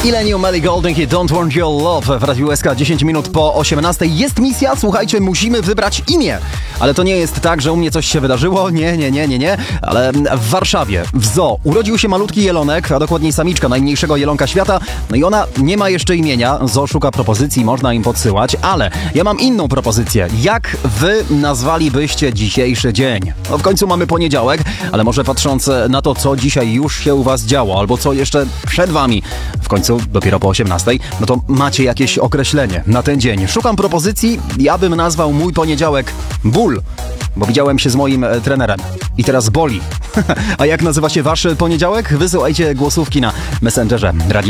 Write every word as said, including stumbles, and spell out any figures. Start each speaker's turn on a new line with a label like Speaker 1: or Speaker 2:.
Speaker 1: Illenium, Ellie Goulding i Don't Want Your Love w Radiu S K dziesięć minut po osiemnastej. Jest misja, słuchajcie, musimy wybrać imię. Ale to nie jest tak, że u mnie coś się wydarzyło. Nie, nie, nie, nie, nie. Ale w Warszawie, w zoo, urodził się malutki jelonek, a dokładniej samiczka najmniejszego jelonka świata. No i ona nie ma jeszcze imienia. Zoo szuka propozycji, można im podsyłać. Ale ja mam inną propozycję. Jak wy nazwalibyście dzisiejszy dzień? No w końcu mamy poniedziałek, ale może patrząc na to, co dzisiaj już się u was działo, albo co jeszcze przed wami, w końcu dopiero po osiemnastej, no to macie jakieś określenie na ten dzień. Szukam propozycji, ja bym nazwał mój poniedziałek ból, bo widziałem się z moim e, trenerem i teraz boli. A jak nazywa się wasz poniedziałek? Wysyłajcie głosówki na Messengerze. Radio